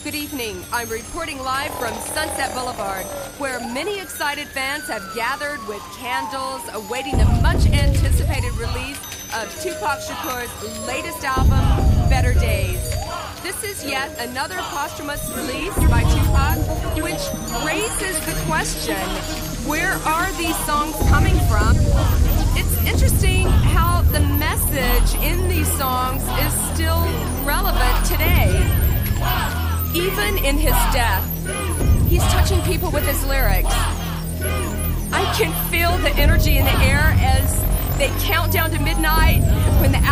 Good evening. I'm reporting live from Sunset Boulevard, where many excited fans have gathered with candles, awaiting the much-anticipated release of Tupac Shakur's latest album, Better Days. This is yet another posthumous release by Tupac, which raises the question, where are these songs coming from? It's interesting how the message in these songs is still relevant today. Even in his death, he's touching people with his lyrics. I can feel the energy in the air as they count down to midnight when the